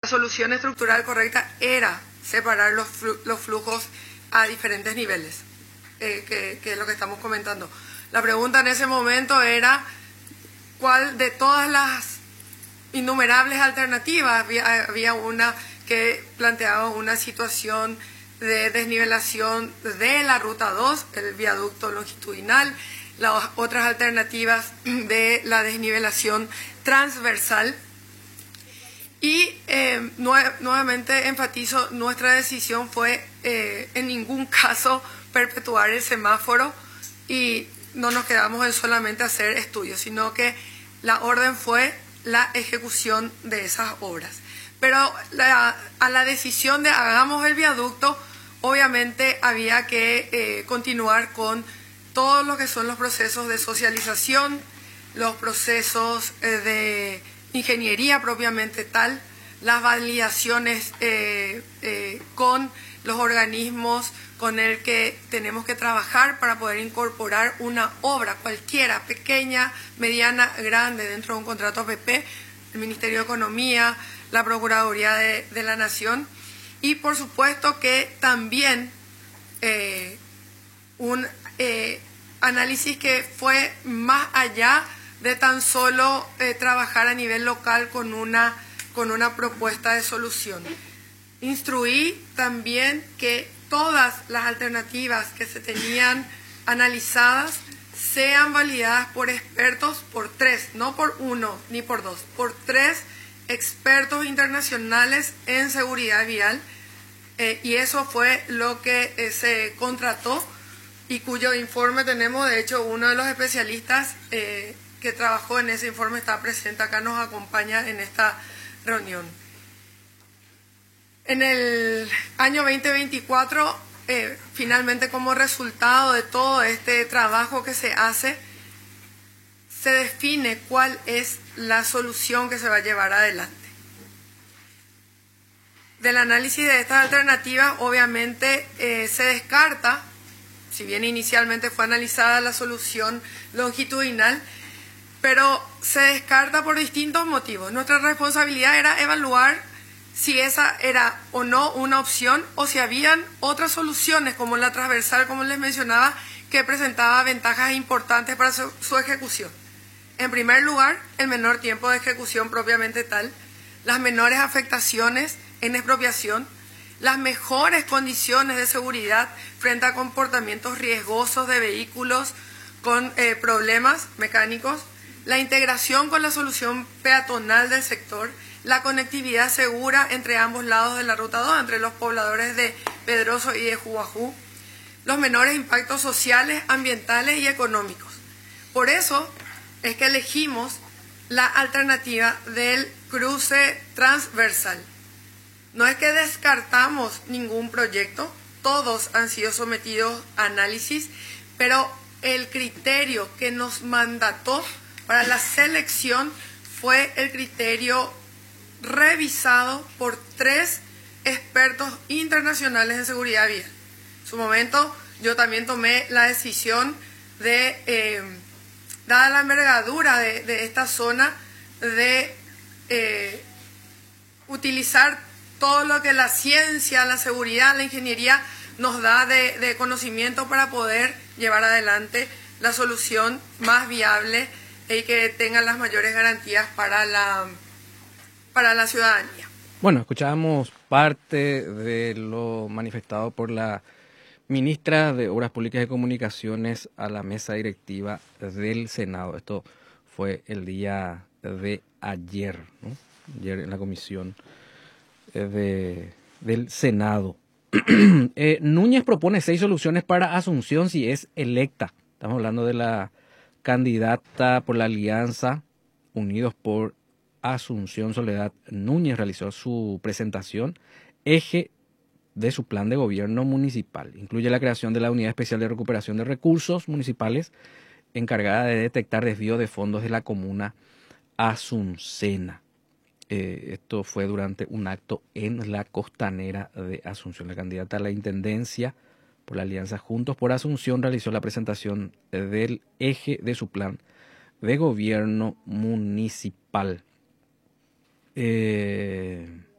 solución estructural correcta era separar los flujos a diferentes niveles, que es lo que estamos comentando. La pregunta en ese momento era cuál de todas las innumerables alternativas, había una que planteaba una situación de desnivelación de la ruta 2, el viaducto longitudinal, las otras alternativas de la desnivelación transversal. Y nuevamente enfatizo, nuestra decisión fue en ningún caso perpetuar el semáforo y no nos quedamos en solamente hacer estudios, sino que la orden fue la ejecución de esas obras. Pero a la decisión de hagamos el viaducto, obviamente había que continuar con todo lo que son los procesos de socialización, los procesos de ingeniería propiamente tal, las validaciones con los organismos con el que tenemos que trabajar para poder incorporar una obra cualquiera, pequeña, mediana, grande, dentro de un contrato APP, el Ministerio de Economía, la Procuraduría de la Nación, y por supuesto que también un análisis que fue más allá de tan solo trabajar a nivel local con una propuesta de solución. Instruí también que todas las alternativas que se tenían analizadas sean validadas por expertos, por 3, no por 1 ni por 2, por 3 expertos internacionales en seguridad vial, y eso fue lo que se contrató y cuyo informe tenemos. De hecho, uno de los especialistas que trabajó en ese informe está presente acá, nos acompaña en esta reunión. En el año 2024, finalmente como resultado de todo este trabajo que se hace, se define cuál es la solución que se va a llevar adelante. Del análisis de estas alternativas, obviamente se descarta, si bien inicialmente fue analizada la solución longitudinal, pero se descarta por distintos motivos. Nuestra responsabilidad era evaluar si esa era o no una opción o si habían otras soluciones como la transversal, como les mencionaba, que presentaba ventajas importantes para su ejecución. En primer lugar, el menor tiempo de ejecución propiamente tal, las menores afectaciones en expropiación, las mejores condiciones de seguridad frente a comportamientos riesgosos de vehículos con problemas mecánicos, la integración con la solución peatonal del sector, la conectividad segura entre ambos lados de la ruta 2, entre los pobladores de Pedroso y de Juajú, los menores impactos sociales, ambientales y económicos. Por eso es que elegimos la alternativa del cruce transversal. No es que descartamos ningún proyecto, todos han sido sometidos a análisis, pero el criterio que nos mandató para la selección fue el criterio revisado por 3 expertos internacionales en seguridad vial. En su momento yo también tomé la decisión de, dada la envergadura de esta zona, de utilizar todo lo que la ciencia, la seguridad, la ingeniería nos da de conocimiento para poder llevar adelante la solución más viable y que tenga las mayores garantías para la ciudadanía. Bueno, escuchábamos parte de lo manifestado por la ministra de Obras Públicas y Comunicaciones a la mesa directiva del Senado. Esto fue el día de ayer, ¿no? Ayer en la comisión del Senado. Núñez propone 6 soluciones para Asunción si es electa. Estamos hablando de la candidata por la Alianza Unidos por Asunción, Soledad Núñez. Realizó su presentación, eje de su plan de gobierno municipal. Incluye la creación de la Unidad Especial de Recuperación de Recursos Municipales encargada de detectar desvío de fondos de la comuna asuncena. Esto fue durante un acto en la Costanera de Asunción. La candidata a la intendencia por la Alianza Juntos por Asunción realizó la presentación del eje de su plan de gobierno municipal.